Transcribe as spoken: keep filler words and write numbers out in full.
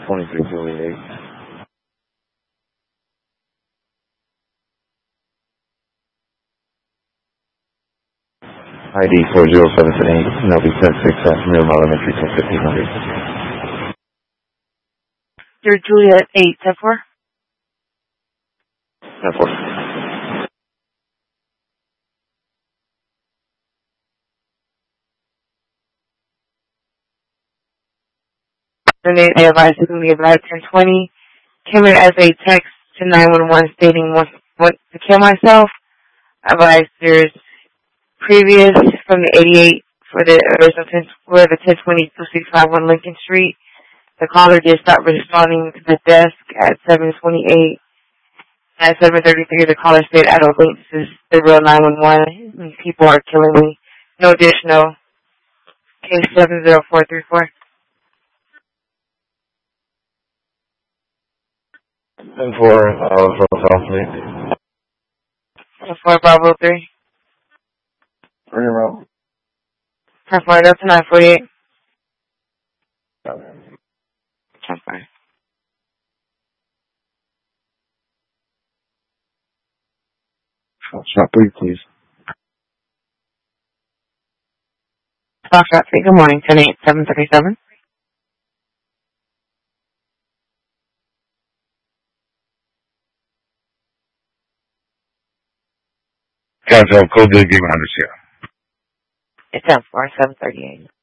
twenty-three Juliet. I D four zero seven seven eight, Melby ten six at Middle Elementary, ten fifteen hundred. Your Juliet eight, ten four? ten four. They advised to me about ten twenty. Came in as a text to nine one one stating want, want to kill myself. Advised there's previous from the eighty-eight for the original ten, for the ten twenty two six five one Lincoln Street. The caller did stop responding to the desk at seven twenty-eight. At seven thirty-three, the caller said, I don't think this is the real nine one one. People are killing me. No additional. Case seven zero four three four. ten four, uh, for South ten four Bravo three. Bring him out. ten four Delta nine forty-eight. Okay. ten four. Shot three, please. Foxtrot three, good morning, ten eight seven thirty-seven. Cancel, code the game under here. It's ten four seven thirty-eight.